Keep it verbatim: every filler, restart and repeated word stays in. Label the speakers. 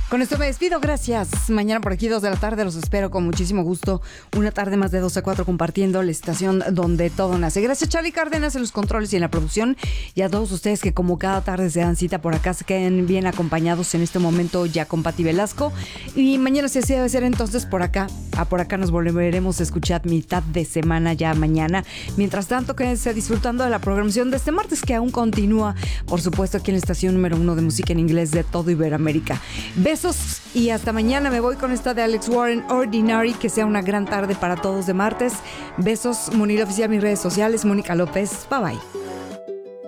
Speaker 1: Con esto me despido, gracias. Mañana por aquí, dos de la tarde, los espero con muchísimo gusto. Una tarde más de dos a cuatro compartiendo la estación donde todo nace. Gracias, Charlie Cárdenas en los controles y en la producción. Y a todos ustedes que como cada tarde se dan cita por acá, se queden bien acompañados en este momento ya con Pati Velasco. Y mañana, si así debe ser, entonces por acá, a por acá nos volveremos a escuchar mitad de semana ya mañana. Mientras tanto, quédense disfrutando de la programación de este martes que aún continúa, por supuesto, aquí en la estación número uno de música en inglés de todo Iberoamérica. Besos y hasta mañana. Me voy con esta de Alex Warren, Ordinary. Que sea una gran tarde para todos de martes. Besos, Munir Oficial, mis redes sociales, Mónica López. Bye bye.